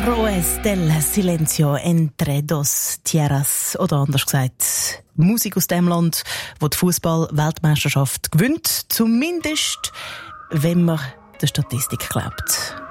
Héroes del Silencio entre dos tierras. Oder anders gesagt, Musik aus dem Land, wo die Fußball-Weltmeisterschaft gewinnt. Zumindest, wenn man der Statistik glaubt.